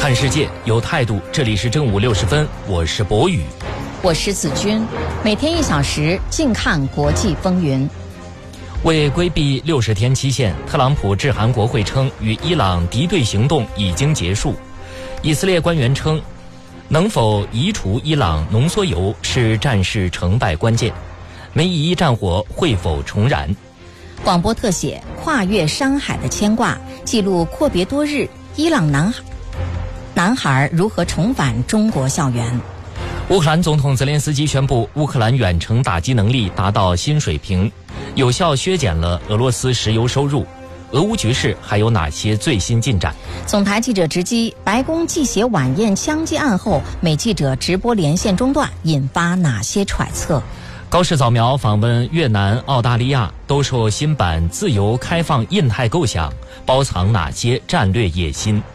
看世界有态度，这里是正午60分，我是博宇， 我是子君，每天1小时，静看国际风云。 为规避60天期限，特朗普致函国会称，与伊朗敌对行动已经结束。以色列官员称，能否移除伊朗浓缩铀是战事成败关键。梅以伊战火会否重燃？ 广播特写：跨越山海的牵挂，记录阔别多日伊朗男孩如何重返中国校园。 乌克兰总统泽连斯基宣布，乌克兰远程打击能力达到新水平，有效削减了俄罗斯石油收入。俄乌局势还有哪些最新进展？ 总台记者直击白宫祭血晚宴枪击案后，美记者直播连线中断，引发哪些揣测？ 高市早苗访问越南、澳大利亚，兜售新版自由开放印太构想，包藏哪些战略野心？